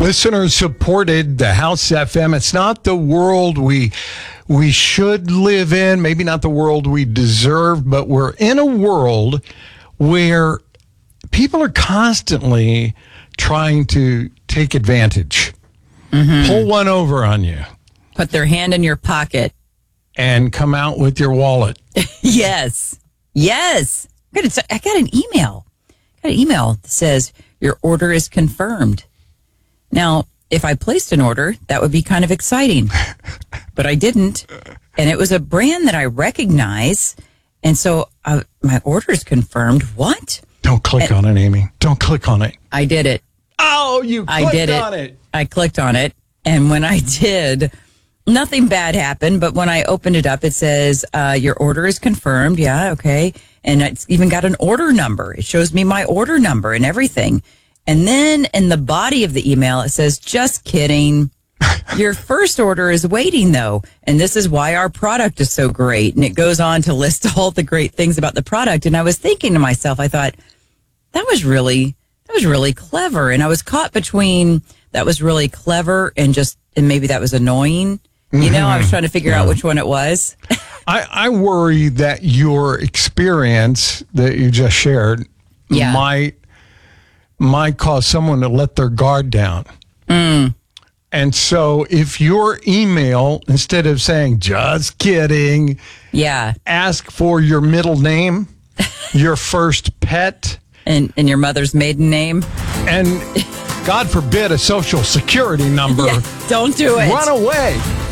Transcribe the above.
Listeners supported the House FM. It's not the world we should live in, maybe not the world we deserve, but we're in a world where people are constantly trying to take advantage, pull one over on you. Put their hand in your pocket. And come out with your wallet. Yes. I got an email. That says, your order is confirmed. Now, if I placed an order, that would be kind of exciting. But I didn't. And it was a brand that I recognize. And so my order is confirmed. What? Don't click on it, Amy. Don't click on it. I did it. Oh, you clicked on it. I clicked on it. And when I did, nothing bad happened. But when I opened it up, it says, your order is confirmed. Yeah, okay. And it's even got an order number. It shows me my order number and everything. And then in the body of the email, it says, just kidding. Your first order is waiting, though. And this is why our product is so great. And it goes on to list all the great things about the product. And I was thinking to myself, I thought, that was really clever. And I was caught between that was really clever and maybe that was annoying. You know, I was trying to figure out which one it was. I worry that your experience that you just shared might cause someone to let their guard down. And so if your email, instead of saying, just kidding, ask for your middle name, your first pet. And your mother's maiden name. And God forbid a social security number. Don't do it. Run away.